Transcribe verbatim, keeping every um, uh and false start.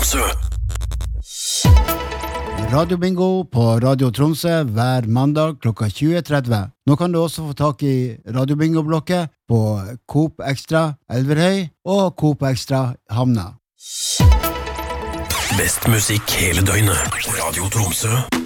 Tromsø. Radio Bingo på Radio Tromsø hver mandag klokka tjue tretti. Nå kan du også få tak i Radio Bingo-blokket på Coop Extra Elverhøy og Coop Extra Hamna. Best musikk hele døgnet. Radio Tromsø.